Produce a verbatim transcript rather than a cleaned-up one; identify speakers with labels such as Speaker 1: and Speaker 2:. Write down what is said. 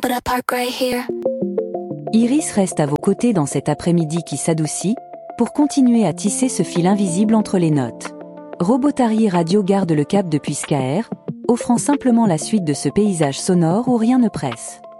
Speaker 1: but I park right here.
Speaker 2: Iris reste à vos côtés dans cet après-midi qui s'adoucit, pour continuer à tisser ce fil invisible entre les notes. Robotari Radio garde le cap depuis Skaer, offrant simplement la suite de ce paysage sonore où rien ne presse.